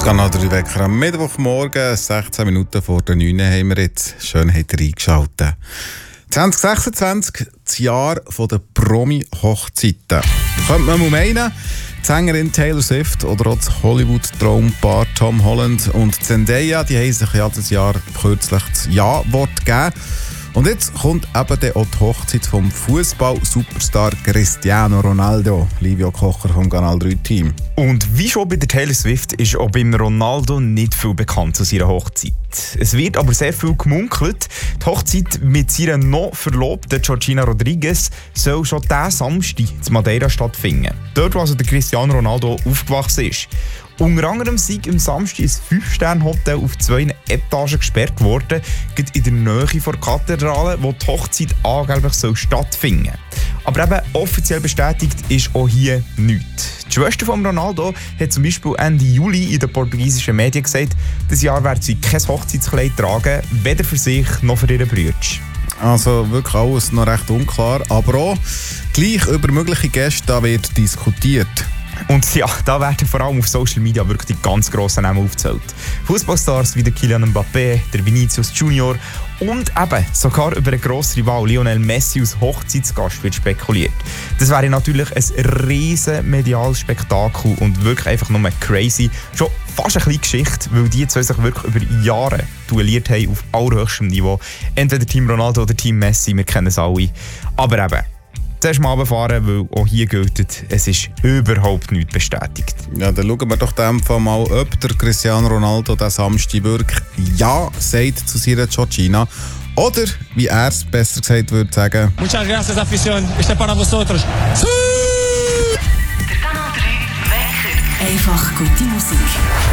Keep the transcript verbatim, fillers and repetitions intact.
Kanal drei Wecker am Mittwochmorgen, sechzehn Minuten vor der neun haben wir jetzt. Schön habt ihr eingeschaltet. zwanzig sechsundzwanzig, das Jahr der Promi-Hochzeiten. Könnte man mal meinen, die Sängerin Taylor Swift oder auch das Hollywood-Traumpaar Tom Holland und Zendaya, die haben sich ja dieses Jahr kürzlich das Ja-Wort gegeben. Und jetzt kommt eben dann auch die Hochzeit vom Fußball-Superstar Cristiano Ronaldo. Livio Kocher vom Kanal drei Team. Und wie schon bei der Taylor Swift ist auch beim Ronaldo nicht viel bekannt zu seiner Hochzeit. Es wird aber sehr viel gemunkelt. Die Hochzeit mit seiner noch Verlobten Georgina Rodriguez soll schon diesen Samstag in Madeira stattfinden. Dort, wo also der Cristiano Ronaldo aufgewachsen ist. Unter anderem sei am Samstag ein fünf Sterne Hotel auf zwei Etagen gesperrt worden, in der Nähe der Kathedrale, wo die Hochzeit angeblich soll stattfinden soll. Aber eben offiziell bestätigt ist auch hier nichts. Die Schwester von Ronaldo hat zum Beispiel Ende Juli in den portugiesischen Medien gesagt, dieses Jahr wird sie kein Hochzeitskleid tragen, weder für sich noch für ihre Brüder. Also wirklich alles noch recht unklar, aber auch gleich über mögliche Gäste da wird diskutiert. Und ja, da werden vor allem auf Social Media wirklich die ganz grossen Namen aufgezählt. Fußballstars wie der Kylian Mbappé, der Vinicius Junior und eben sogar über einen grossen Rival Lionel Messi als Hochzeitsgast wird spekuliert. Das wäre natürlich ein riesen mediales Spektakel und wirklich einfach nur crazy. Schon fast eine kleine Geschichte, weil die zwei sich wirklich über Jahre duelliert haben auf allerhöchstem Niveau. Entweder Team Ronaldo oder Team Messi, wir kennen es alle. Aber eben, zuerst mal runterfahren, weil auch hier gilt, es ist überhaupt nichts bestätigt. Ja, dann schauen wir doch dem Fall mal, ob der Cristiano Ronaldo den Samstag wirklich Ja sagt zu seiner Georgina. Oder, wie er es besser gesagt würde, sagen: Muchas gracias, afición. Este es para vosotros. Der Kanal drei Wecker. Einfach gute Musik.